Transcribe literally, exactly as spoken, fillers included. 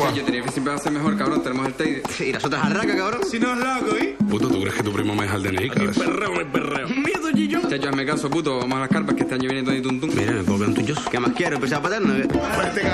Eh, yo tenía que siempre va a ser mejor, cabrón. Tenemos el Teide. Y las otras arracas, cabrón. Si no es loco, ¿eh? Puto, ¿tú crees que tu primo me deja el D N I, cabrón? Perreo, me perreo. Miedo, Gillo. Chacho, hazme caso, puto. Vamos a las carpas que este año viene todo y tum tum. Mira, ¿me puedo quedar un tuyo? ¿Qué más quiero? ¿Empezar a paterno? ¿Qué?